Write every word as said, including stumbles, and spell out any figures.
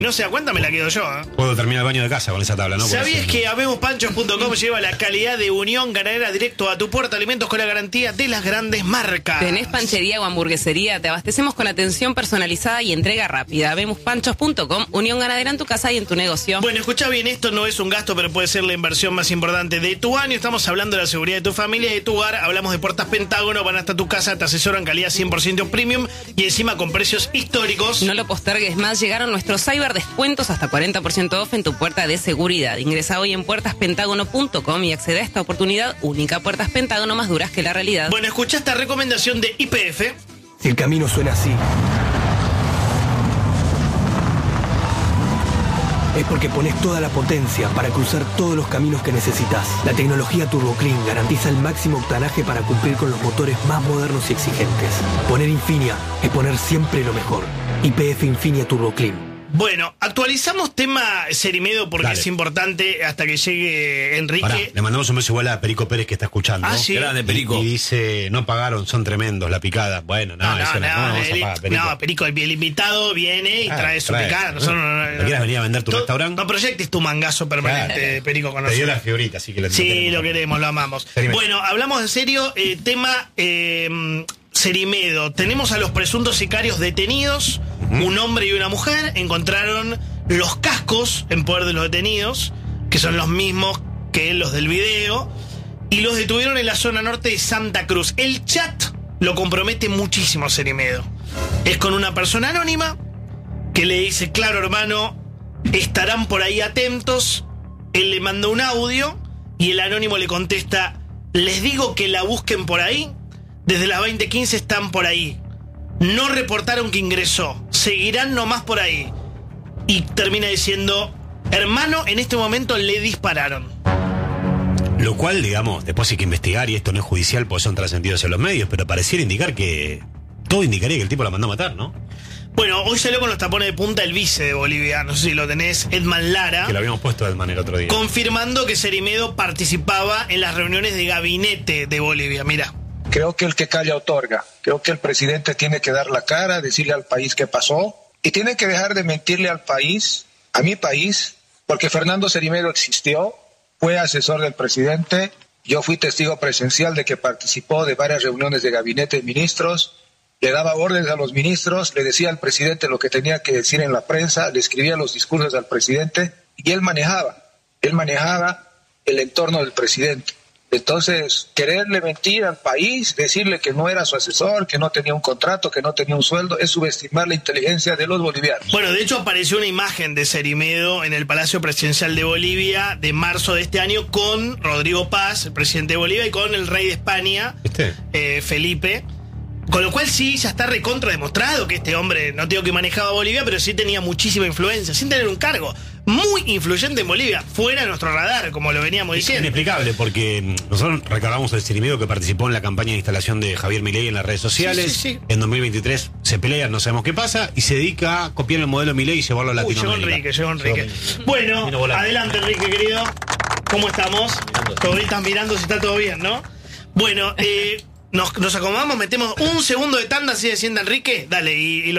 No se da cuenta, me la quedo yo, ¿eh? Puedo terminar el baño de casa con esa tabla, ¿no? ¿Sabías que habemos panchos punto com lleva la calidad de Unión Ganadera directo a tu puerta? Alimentos con la garantía de las grandes marcas. ¿Tenés panchería o hamburguesería? Te abastecemos con atención personalizada y entrega rápida. Habemos panchos punto com, Unión Ganadera en tu casa y en tu negocio. Bueno, escucha bien, esto no es un gasto, pero puede ser la inversión más importante de tu año. Estamos hablando de la seguridad de tu familia y de tu hogar. Hablamos de Puertas Pentágono, van hasta tu casa, te asesoran calidad cien por ciento premium y encima con precios históricos. No lo postergues más, llegaron nuestros cyber descuentos hasta cuarenta por ciento off en tu puerta de seguridad. Ingresa hoy en puertas pentágono punto com y accede a esta oportunidad única. Puertas Pentágono, más duras que la realidad. Bueno, escucha esta recomendación de Y P F. Si el camino suena así, es porque pones toda la potencia para cruzar todos los caminos que necesitas. La tecnología Turbo Clean garantiza el máximo octanaje para cumplir con los motores más modernos y exigentes. Poner Infinia es poner siempre lo mejor. Y P F Infinia Turbo Clean. Bueno, actualizamos tema Cerimedo porque Dale. es importante hasta que llegue Enrique. Pará, le mandamos un beso igual a Perico Pérez que está escuchando. Ah, sí. Grande, Perico. Y dice, no pagaron, son tremendos, la picada. Bueno, no, No, eso no, no, no, ¿cómo vamos a el, pagar, Perico? no, Perico, el, el invitado viene y Ah, trae su trae. picada. Nosotros no, no, ¿No no. quieras venir a vender tu Tú- restaurante? No proyectes tu mangazo permanente, Claro. Perico, con Te dio nosotros. la figurita, así que lo Sí, queremos. lo queremos, lo amamos. Cerimedo. Bueno, hablamos en serio, eh, tema eh, Cerimedo. Tenemos a los presuntos sicarios detenidos, uh-huh. Un hombre y una mujer, encontraron los cascos en poder de los detenidos, que son los mismos que los del video, y los detuvieron en la zona norte de Santa Cruz. El chat lo compromete muchísimo a Cerimedo. Es con una persona anónima que le dice, claro hermano, estarán por ahí atentos. Él le manda un audio y el anónimo le contesta, les digo que la busquen por ahí, desde las veinte quince están por ahí, no reportaron que ingresó, seguirán nomás por ahí. Y termina diciendo, hermano, en este momento le dispararon. Lo cual, digamos, después hay que investigar y esto no es judicial porque son trascendidos en los medios, pero pareciera indicar que todo indicaría que el tipo la mandó a matar, ¿no? Bueno, hoy salió con los tapones de punta el vice de Bolivia, no sé si lo tenés, Edman Lara, Que lo habíamos puesto Edman el otro día. confirmando que Cerimedo participaba en las reuniones de gabinete de Bolivia. Mira. Creo que el que calla otorga. Creo que el presidente tiene que dar la cara, decirle al país qué pasó y tiene que dejar de mentirle al país, a mi país, porque Fernando Cerimedo existió, fue asesor del presidente, yo fui testigo presencial de que participó de varias reuniones de gabinete de ministros, le daba órdenes a los ministros, le decía al presidente lo que tenía que decir en la prensa, le escribía los discursos al presidente y él manejaba, él manejaba el entorno del presidente. Entonces, quererle mentir al país, decirle que no era su asesor, que no tenía un contrato, que no tenía un sueldo, es subestimar la inteligencia de los bolivianos. Bueno, de hecho apareció una imagen de Cerimedo en el Palacio Presidencial de Bolivia de marzo de este año con Rodrigo Paz, el presidente de Bolivia, y con el rey de España, ¿Viste? eh, Felipe. Con lo cual sí, ya está recontra demostrado que este hombre, no digo que manejaba Bolivia, pero sí tenía muchísima influencia, sin tener un cargo. Muy influyente en Bolivia, fuera de nuestro radar, como lo veníamos Es diciendo. inexplicable porque nosotros recordamos al Cerimedo que participó en la campaña de instalación de Javier Milei en las redes sociales. Sí, sí, sí. En dos mil veintitrés se pelean, no sabemos qué pasa, y se dedica a copiar el modelo Milei y llevarlo a Uy, llegó Latinoamérica. Enrique, llegó Enrique. Bueno, Vino volando. adelante Enrique, querido. ¿Cómo estamos? Todavía estás mirando si está todo bien, ¿no? Bueno, eh, nos, nos acomodamos, metemos un segundo de tanda así de sienta Enrique. Dale, y, y lo